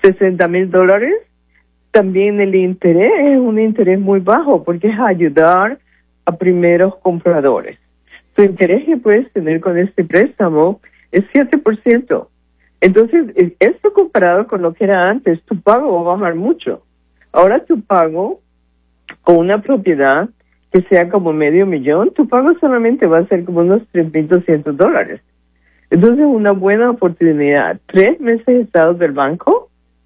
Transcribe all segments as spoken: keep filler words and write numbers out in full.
sesenta mil dólares, también el interés es un interés muy bajo porque es ayudar a primeros compradores. Tu interés que puedes tener con este préstamo es siete por ciento. Entonces, esto comparado con lo que era antes, tu pago va a bajar mucho. Ahora tu pago con una propiedad que sea como medio millón, tu pago solamente va a ser como unos tres mil doscientos dólares. Entonces, una buena oportunidad. Tres meses estados del banco,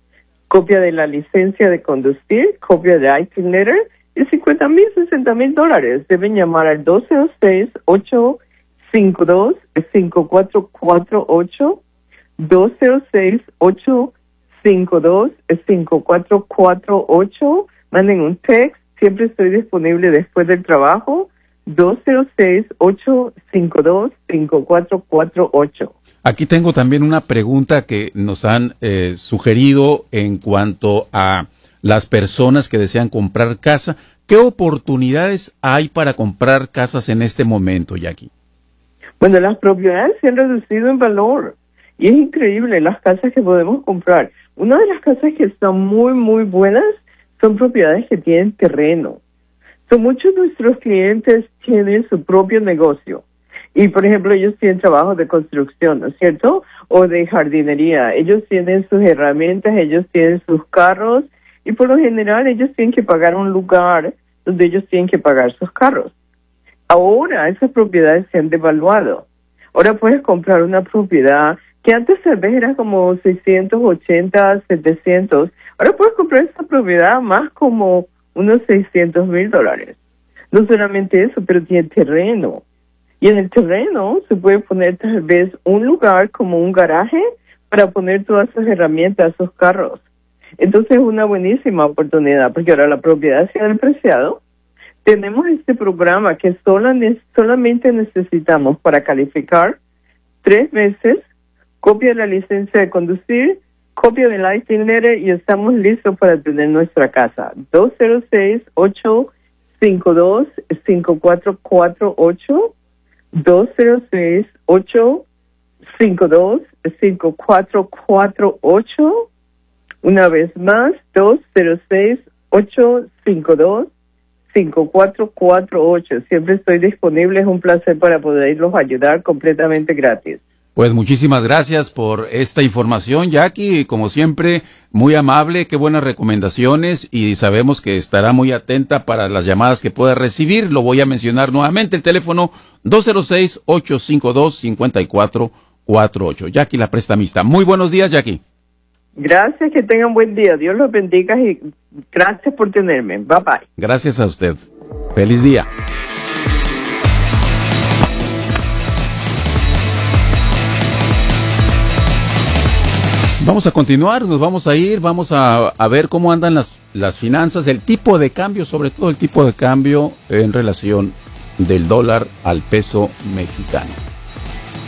copia de la licencia de conducir, copia de I T letter y cincuenta mil, sesenta mil dólares. Deben llamar al dos cero seis, ocho cinco dos, cinco cuatro cuatro ocho, dos cero seis, ocho cinco dos, cinco cuatro cuatro ocho. Manden un text. Siempre estoy disponible después del trabajo. dos cero seis, ocho cinco dos, cinco cuatro cuatro ocho. Aquí tengo también una pregunta que nos han eh, sugerido en cuanto a las personas que desean comprar casa. ¿Qué oportunidades hay para comprar casas en este momento, Jackie? Bueno, las propiedades se han reducido en valor y es increíble las casas que podemos comprar. Una de las casas que están muy, muy buenas son propiedades que tienen terreno. So, muchos de nuestros clientes tienen su propio negocio. Y, por ejemplo, ellos tienen trabajos de construcción, ¿no es cierto? O de jardinería. Ellos tienen sus herramientas, ellos tienen sus carros. Y, por lo general, ellos tienen que pagar un lugar donde ellos tienen que pagar sus carros. Ahora, esas propiedades se han devaluado. Ahora puedes comprar una propiedad que antes tal vez era como seiscientos ochenta, setecientos. Ahora puedes comprar esa propiedad más como unos seiscientos mil dólares. No solamente eso, pero tiene terreno. Y en el terreno se puede poner tal vez un lugar como un garaje para poner todas esas herramientas, esos carros. Entonces es una buenísima oportunidad porque ahora la propiedad se ha depreciado. Tenemos este programa que sola, solamente necesitamos para calificar tres meses, copia de la licencia de conducir, copia del I T letter y estamos listos para tener nuestra casa. dos cero seis, ocho cinco dos, cinco cuatro cuatro ocho, dos cero seis, ocho cinco dos, cinco cuatro cuatro ocho. Una vez más, dos cero seis, ocho cinco dos, cinco cuatro cuatro ocho. Siempre estoy disponible, es un placer para poderlos ayudar completamente gratis. Pues muchísimas gracias por esta información, Jackie, como siempre, muy amable, qué buenas recomendaciones y sabemos que estará muy atenta para las llamadas que pueda recibir. Lo voy a mencionar nuevamente, el teléfono dos cero seis, ocho cinco dos, cinco cuatro cuatro ocho. Jackie, la prestamista. Muy buenos días, Jackie. Gracias, que tengan buen día. Dios los bendiga y gracias por tenerme. Bye bye. Gracias a usted. Feliz día. Vamos a continuar, nos vamos a ir, vamos a, a ver cómo andan las, las finanzas, el tipo de cambio, sobre todo el tipo de cambio en relación del dólar al peso mexicano.